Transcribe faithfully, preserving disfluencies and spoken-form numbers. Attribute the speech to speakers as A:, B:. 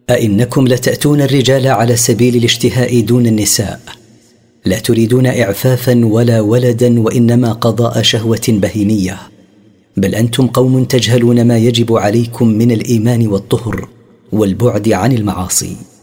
A: أئنكم لتأتون الرجال على سبيل الاشتهاء دون النساء، لا تريدون إعفافا ولا ولدا، وإنما قضاء شهوة بهيمية، بل أنتم قوم تجهلون ما يجب عليكم من الإيمان والطهر والبعد عن المعاصي.